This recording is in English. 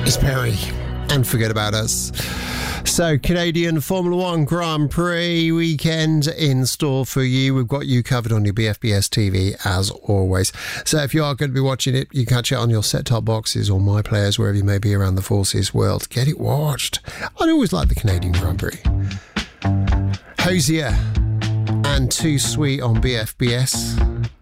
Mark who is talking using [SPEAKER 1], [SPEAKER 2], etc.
[SPEAKER 1] It's Perry and Forget About Us. So, Canadian Formula One Grand Prix weekend in store for you. We've got you covered on your BFBS TV as always. So, if you are going to be watching it, you can catch it on your set-top boxes or My Players, wherever you may be around the Forces world. Get it watched. I'd always like the Canadian Grand Prix. Hosier and Too Sweet on BFBS.